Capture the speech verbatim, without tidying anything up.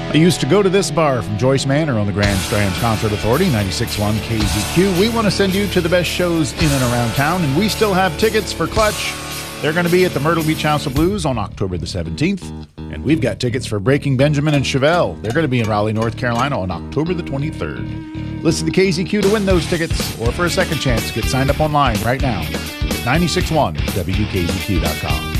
I used to go to this bar from Joyce Manor on the Grand Strands Concert Authority, ninety-six point one K Z Q. We want to send you to the best shows in and around town, and we still have tickets for Clutch. They're going to be at the Myrtle Beach House of Blues on October the seventeenth. And we've got tickets for Breaking Benjamin and Chevelle. They're going to be in Raleigh, North Carolina on October the twenty-third. Listen to K Z Q to win those tickets, or for a second chance, get signed up online right now at nine six one W K Z Q dot com.